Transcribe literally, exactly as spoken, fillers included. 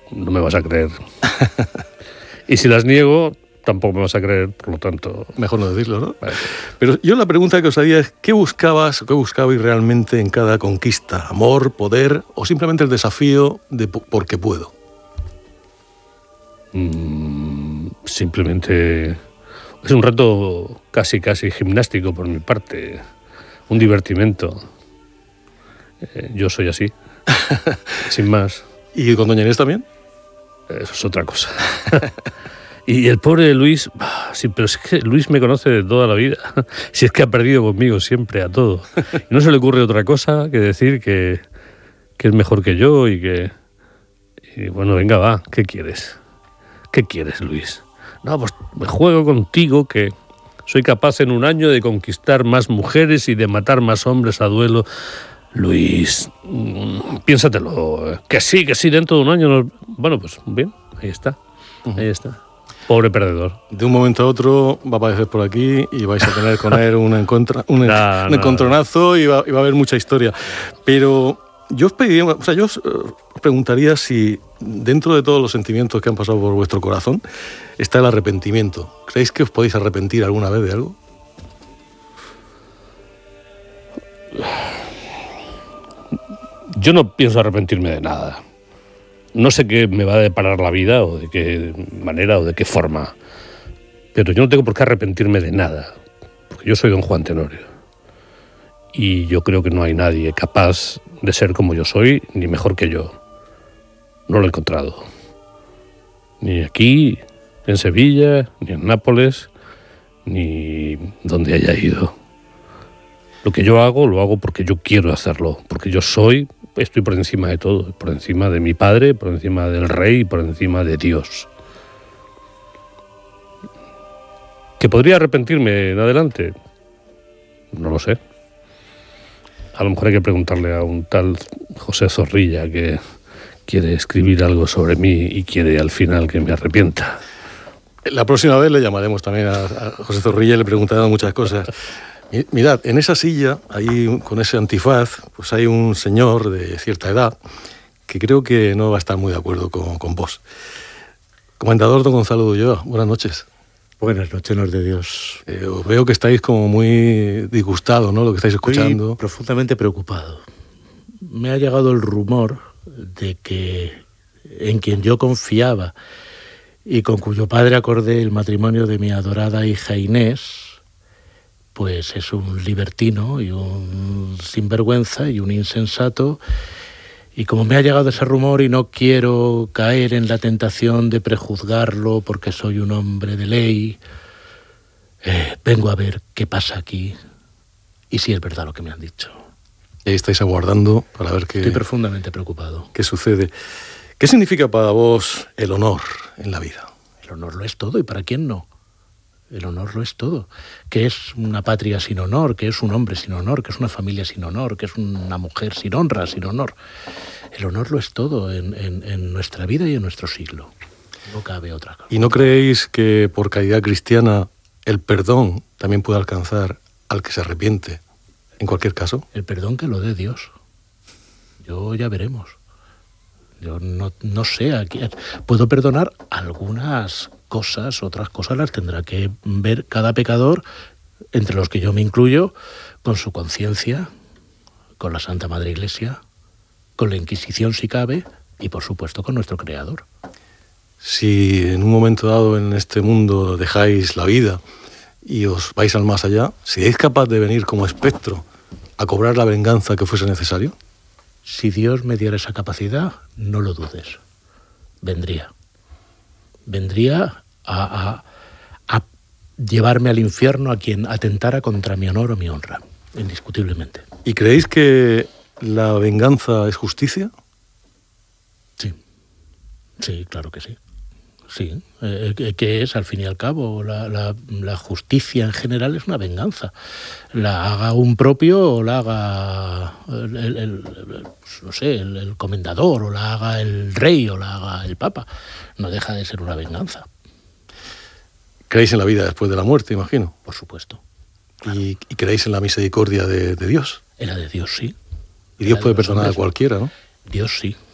no me vas a creer. Y si las niego, tampoco me vas a creer, por lo tanto... Mejor no decirlo, ¿no? Vale. Pero yo la pregunta que os haría es, ¿qué buscabas o qué buscabais realmente en cada conquista? ¿Amor, poder o simplemente el desafío de po- porque puedo? Mm, simplemente... Es un reto casi, casi gimnástico por mi parte. Un divertimento. Eh, yo soy así. Sin más. ¿Y con doña Inés también? Eso es otra cosa. Y el pobre Luis, sí, pero es que Luis me conoce de toda la vida. Si es que ha perdido conmigo siempre a todo. Y no se le ocurre otra cosa que decir que, que es mejor que yo y que... Y bueno, venga, va, ¿qué quieres? ¿Qué quieres, Luis? No, pues me juego contigo que soy capaz en un año de conquistar más mujeres y de matar más hombres a duelo. Luis, mmm, piénsatelo. ¿Eh? Que sí, que sí, dentro de un año... Nos... Bueno, pues bien, ahí está. Uh-huh. Ahí está. Pobre perdedor. De un momento a otro va a aparecer por aquí y vais a tener con él un, encontra, un, no, un encontronazo no. y, va, y va a haber mucha historia. Pero yo os pediría, o sea, yo os preguntaría si dentro de todos los sentimientos que han pasado por vuestro corazón está el arrepentimiento. ¿Creéis que os podéis arrepentir alguna vez de algo? Yo no pienso arrepentirme de nada. No sé qué me va a deparar la vida o de qué manera o de qué forma, pero yo no tengo por qué arrepentirme de nada, porque yo soy don Juan Tenorio y yo creo que no hay nadie capaz de ser como yo soy, ni mejor que yo. No lo he encontrado, ni aquí, en Sevilla, ni en Nápoles, ni donde haya ido. Lo que yo hago, lo hago porque yo quiero hacerlo, porque yo soy... Estoy por encima de todo, por encima de mi padre, por encima del rey, por encima de Dios. ¿Que podría arrepentirme en adelante? No lo sé. A lo mejor hay que preguntarle a un tal José Zorrilla que quiere escribir algo sobre mí y quiere al final que me arrepienta. La próxima vez le llamaremos también a, a José Zorrilla y le preguntaremos muchas cosas. Mirad, en esa silla, ahí con ese antifaz, pues hay un señor de cierta edad que creo que no va a estar muy de acuerdo con, con vos. Comendador don Gonzalo de Ulloa, buenas noches. Buenas noches, nos de Dios. Eh, os veo que estáis como muy disgustados, ¿no?, lo que estáis escuchando. Estoy profundamente preocupado. Me ha llegado el rumor de que en quien yo confiaba y con cuyo padre acordé el matrimonio de mi adorada hija Inés, pues es un libertino y un sinvergüenza y un insensato, y como me ha llegado ese rumor y no quiero caer en la tentación de prejuzgarlo porque soy un hombre de ley, eh, vengo a ver qué pasa aquí y si es verdad lo que me han dicho. Y ahí estáis aguardando para ver qué... Estoy profundamente preocupado. ¿Qué sucede? ¿Qué significa para vos el honor en la vida? El honor lo es todo, ¿y para quién no? El honor lo es todo. ¿Qué es una patria sin honor? ¿Qué es un hombre sin honor? ¿Qué es una familia sin honor? ¿Qué es una mujer sin honra, sin honor? El honor lo es todo en, en, en nuestra vida y en nuestro siglo. No cabe otra cosa. ¿Y no creéis que por caridad cristiana el perdón también puede alcanzar al que se arrepiente, en cualquier caso? El perdón que lo dé Dios. Yo ya veremos. Yo no, no sé a quién. Puedo perdonar algunas cosas, otras cosas las tendrá que ver cada pecador, entre los que yo me incluyo, con su conciencia, con la Santa Madre Iglesia, con la Inquisición si cabe, y por supuesto con nuestro Creador. Si en un momento dado en este mundo dejáis la vida y os vais al más allá, ¿seréis capaz de venir como espectro a cobrar la venganza que fuese necesario? Si Dios me diera esa capacidad, no lo dudes. Vendría. Vendría a, a, a llevarme al infierno a quien atentara contra mi honor o mi honra, indiscutiblemente. ¿Y creéis que la venganza es justicia? Sí, sí, claro que sí. Sí, eh, que es, al fin y al cabo, la, la, la justicia en general es una venganza. La haga un propio o la haga, el, el, el, no sé, el, el comendador, o la haga el rey, o la haga el papa. No deja de ser una venganza. ¿Creéis en la vida después de la muerte, imagino? Por supuesto. Claro. ¿Y, y creéis en la misericordia de, de Dios? En la de Dios, sí. Y Dios puede perdonar a cualquiera, ¿no? Dios sí.